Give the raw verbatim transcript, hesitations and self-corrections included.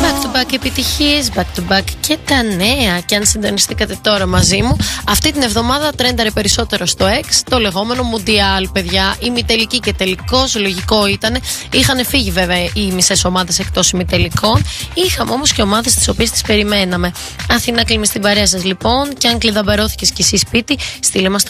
Back to back επιτυχίες, back to back και τα νέα. Και αν συντονιστήκατε τώρα μαζί μου, αυτή την εβδομάδα τρένταρε περισσότερο στο X το λεγόμενο Μουντιάλ, παιδιά. Ημιτελική και τελικός, λογικό ήταν. Είχαν φύγει βέβαια οι μισές ομάδες εκτός ημιτελικών. Είχαμε όμως και ομάδες τις οποίες τις περιμέναμε. Αθηνά, κλείνουμε στην παρέα σας λοιπόν. Και αν κλειδαμπερώθηκες κι εσύ σπίτι, στείλε μας